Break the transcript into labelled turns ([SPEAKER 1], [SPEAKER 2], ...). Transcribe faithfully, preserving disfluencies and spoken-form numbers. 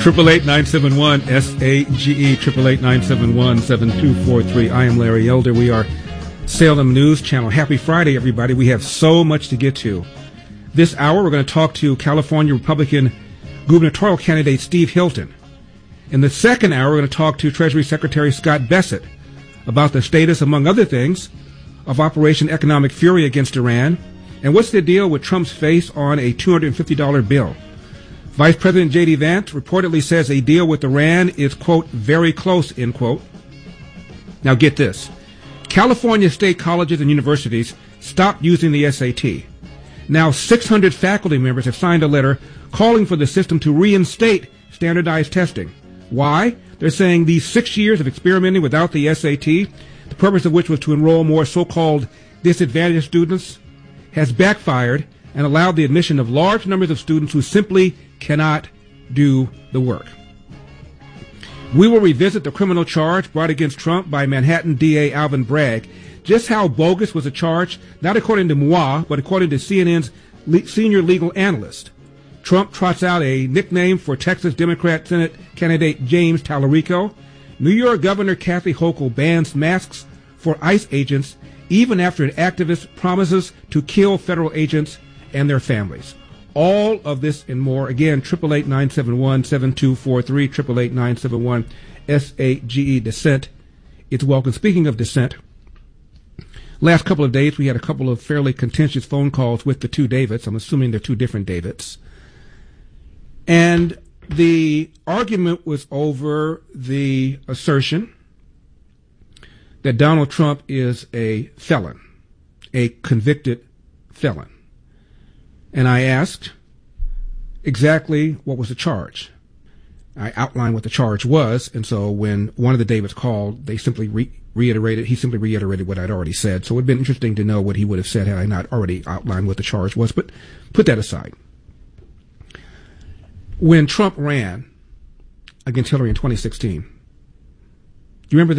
[SPEAKER 1] Triple eight nine seven one S A G E. Triple eight nine seven one seven two four three. I am Larry Elder. We are Salem News Channel. Happy Friday, everybody. We have so much to get to. This hour, we're going to talk to California Republican gubernatorial candidate Steve Hilton. In the second hour, we're going to talk to Treasury Secretary Scott Bessent about the status, among other things, of Operation Economic Fury against Iran, and what's the deal with Trump's face on a two hundred fifty dollars bill. Vice President J D. Vance reportedly says a deal with Iran is, quote, very close, end quote. Now get this. California state colleges and universities stopped using the S A T. Now six hundred faculty members have signed a letter calling for the system to reinstate standardized testing. Why? They're saying these six years of experimenting without the S A T, the purpose of which was to enroll more so-called disadvantaged students, has backfired and allowed the admission of large numbers of students who simply cannot do the work. We will revisit the criminal charge brought against Trump by Manhattan D A Alvin Bragg. Just how bogus was the charge, not according to moi, but according to C N N's le- senior legal analyst. Trump trots out a nickname for Texas Democrat Senate candidate James Tallarico. New York Governor Kathy Hochul bans masks for ICE agents even after an activist promises to kill federal agents and their families. All of this and more. Again, triple eight nine seven one seven two four three, triple eight nine seven one S A G E, dissent. It's welcome. Speaking of dissent, last couple of days we had a couple of fairly contentious phone calls with the two Davids. I'm assuming they're two different Davids. And the argument was over the assertion that Donald Trump is a felon, a convicted felon. And I asked exactly what was the charge. I outlined what the charge was, and so when one of the Davids called, they simply re- reiterated, he simply reiterated what I'd already said. So it would have been interesting to know what he would have said had I not already outlined what the charge was, but put that aside. When Trump ran against Hillary in twenty sixteen, you remember